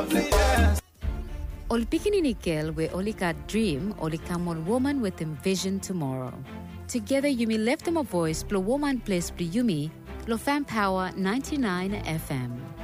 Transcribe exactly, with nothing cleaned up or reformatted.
Ol Pikininikil we only got dream, only come on woman with envision tomorrow. Together you may lift them a voice, blow woman place, blow Yumi, blow fan power ninety-nine F M.